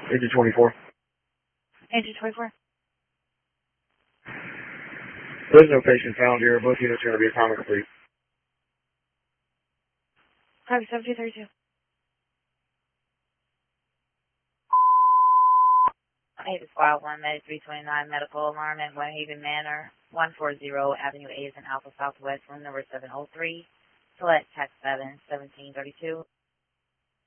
Engine 24. Engine 24. There's no patient found here. Both units are going to be atomic complete. Copy 7232. Hey, this Squad 1, Med 329, medical alarm at One Haven Manor, 140 Avenue A is in Alpha Southwest, room number 703. Select Tax 7, 1732.